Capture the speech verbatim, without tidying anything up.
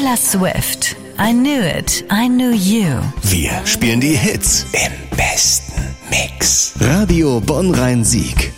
Taylor Swift, I Knew It, I Knew You. Wir spielen die Hits im besten Mix. Radio Bonn-Rhein-Sieg.